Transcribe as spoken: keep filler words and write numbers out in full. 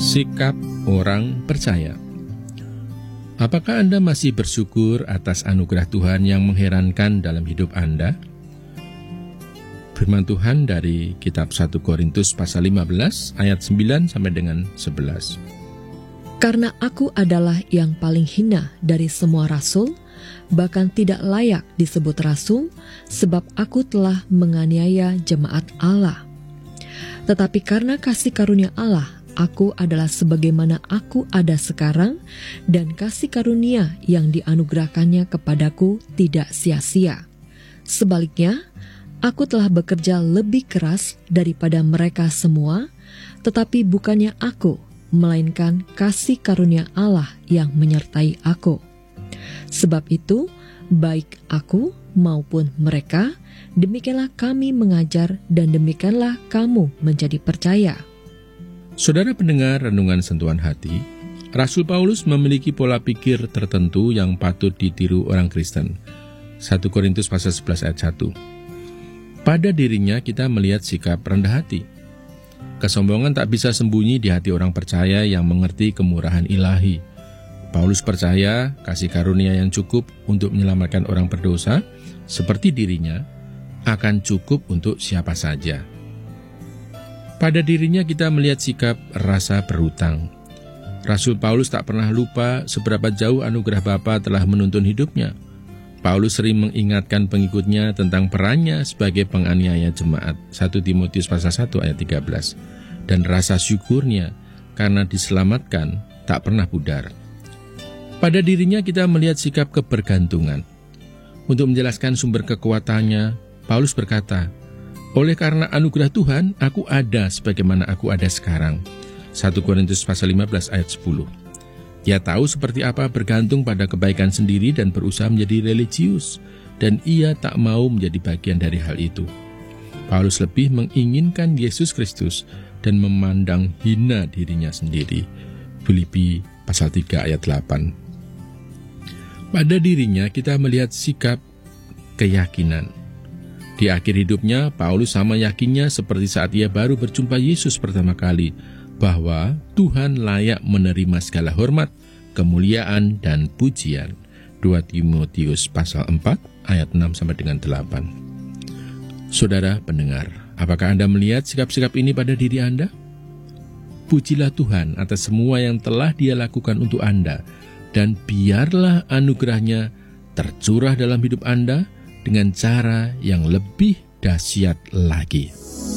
Sikap orang percaya. Apakah Anda masih bersyukur atas anugerah Tuhan yang mengherankan dalam hidup Anda? Firman Tuhan dari kitab satu Korintus pasal lima belas ayat sembilan sampai dengan sebelas. Karena aku adalah yang paling hina dari semua rasul, bahkan tidak layak disebut rasul, sebab aku telah menganiaya jemaat Allah. Tetapi karena kasih karunia Allah, aku adalah sebagaimana aku ada sekarang, dan kasih karunia yang dianugerahkannya kepadaku tidak sia-sia. Sebaliknya, aku telah bekerja lebih keras daripada mereka semua, tetapi bukannya aku, melainkan kasih karunia Allah yang menyertai aku. Sebab itu, baik aku maupun mereka, demikianlah kami mengajar dan demikianlah kamu menjadi percaya. Saudara pendengar renungan sentuhan hati, Rasul Paulus memiliki pola pikir tertentu yang patut ditiru orang Kristen. satu Korintus pasal sebelas ayat satu. Pada dirinya kita melihat sikap rendah hati. Kesombongan tak bisa sembunyi di hati orang percaya yang mengerti kemurahan ilahi. Paulus percaya kasih karunia yang cukup untuk menyelamatkan orang berdosa, seperti dirinya, akan cukup untuk siapa saja. Pada dirinya kita melihat sikap rasa berhutang. Rasul Paulus tak pernah lupa seberapa jauh anugerah Bapa telah menuntun hidupnya. Paulus sering mengingatkan pengikutnya tentang perannya sebagai penganiaya jemaat, satu Timotius pasal satu ayat tiga belas, dan rasa syukurnya karena diselamatkan tak pernah pudar. Pada dirinya kita melihat sikap kebergantungan. Untuk menjelaskan sumber kekuatannya, Paulus berkata, oleh karena anugerah Tuhan, aku ada sebagaimana aku ada sekarang. satu Korintus pasal lima belas ayat sepuluh. Ia tahu seperti apa bergantung pada kebaikan sendiri dan berusaha menjadi religius, dan ia tak mau menjadi bagian dari hal itu. Paulus lebih menginginkan Yesus Kristus dan memandang hina dirinya sendiri. Filipi pasal tiga ayat delapan. Pada dirinya kita melihat sikap keyakinan. Di akhir hidupnya, Paulus sama yakinnya seperti saat ia baru berjumpa Yesus pertama kali, bahwa Tuhan layak menerima segala hormat, kemuliaan, dan pujian. dua Timotius pasal empat ayat enam sampai dengan delapan. Saudara pendengar, apakah Anda melihat sikap-sikap ini pada diri Anda? Pujilah Tuhan atas semua yang telah Dia lakukan untuk Anda, dan biarlah anugerahnya tercurah dalam hidup Anda dengan cara yang lebih dahsyat lagi.